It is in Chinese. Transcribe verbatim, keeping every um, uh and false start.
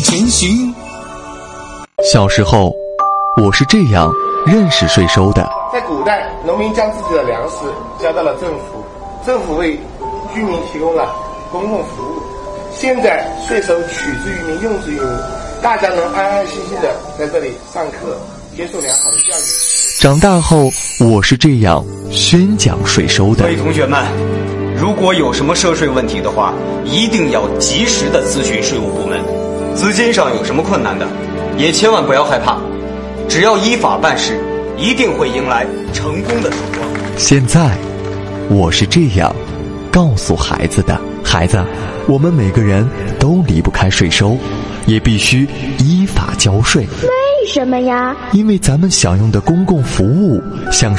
前行。 小时候，我是这样认识税收的。 在古代，农民将自己的粮食交到了政府，政府为居民提供了公共服务。现在税收取之于民，用之于民，大家能安安心心的在这里上课，接受良好的教育。 长大后，我是这样宣讲税收的。 各位同学们，如果有什么涉税问题的话，一定要及时的咨询税务部门。资金上有什么困难的，也千万不要害怕，只要依法办事，一定会迎来成功的曙光。 现在，我是这样告诉孩子的：孩子，我们每个人都离不开税收，也必须依法交税。 为什么呀？ 因为咱们享用的公共服务，像